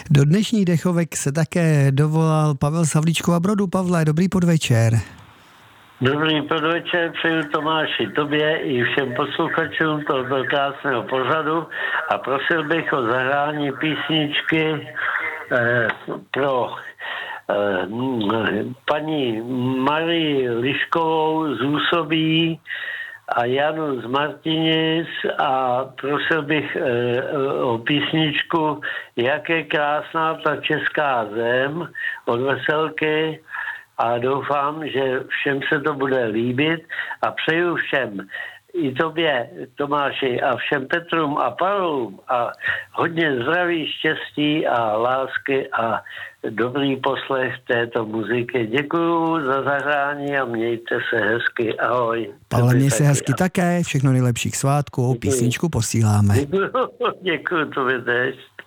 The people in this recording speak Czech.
Do dnešních dechovek se také dovolal Pavel Savlíčkova Brodu. Pavle, dobrý podvečer. Dobrý podvečer, přeju Tomáši, tobě i všem posluchačům tohoto krásného pořadu a prosil bych o zahrání písničky pro paní Marii Liškovou z Úsobí a Janu z Martinic a prosil bych o písničku Jak je krásná ta česká zem od Veselky a doufám, že všem se to bude líbit a přeju všem, i tobě, Tomáši, a všem Petrům a Pavlům a hodně zdraví, štěstí a lásky a dobrý poslech této muziky. Děkuju za zahrání a mějte se hezky. Ahoj. Pavle, měj se hezky také, všechno nejlepších svátků, písničku posíláme. Děkuju tobě tež.